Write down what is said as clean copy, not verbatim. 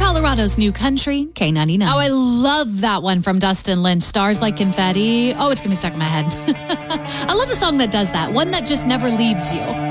Colorado's new country, K99. Oh, I love that one from Dustin Lynch. Stars Like Confetti. Oh, it's going to be stuck in my head. I love a song that does that. One that just never leaves you.